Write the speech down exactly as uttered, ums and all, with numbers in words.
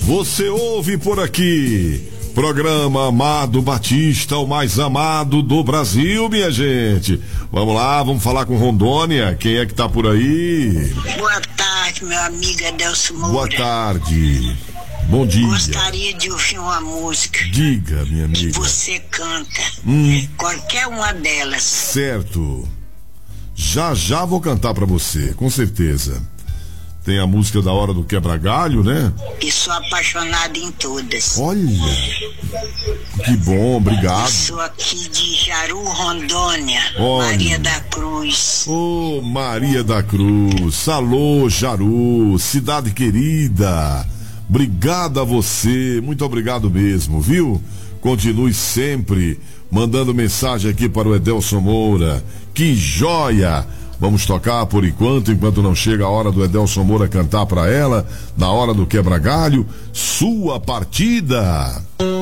Você ouve por aqui. Programa Amado Batista, o mais amado do Brasil, minha gente. Vamos lá, vamos falar com Rondônia. Quem é que tá por aí? Boa tarde, meu amigo Adelson Moura. Boa tarde. Bom dia. Gostaria de ouvir uma música. Diga, minha amiga. Que você canta. Hum. Qualquer uma delas. Certo. Já já vou cantar pra você, com certeza. Tem a música da Hora do Quebra-Galho, né? E sou apaixonada em todas. Olha, que bom, obrigado. Eu sou aqui de Jaru, Rondônia. Olha. Maria da Cruz. Ô, Maria da Cruz. Alô, Jaru, cidade querida. Obrigado a você, muito obrigado mesmo, viu? Continue sempre mandando mensagem aqui para o Edelson Moura. Que joia! Vamos tocar por enquanto, enquanto não chega a hora do Edelson Moura cantar para ela, na hora do quebra-galho, Sua Partida.